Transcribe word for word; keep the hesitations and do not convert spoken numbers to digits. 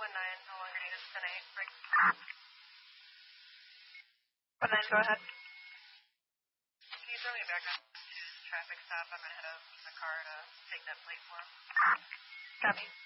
one nine, no longer needed, ten eight. one nine, go ahead. Can you throw me back up to the traffic stop? I'm going to head out in the car to take that plate for him. Copy.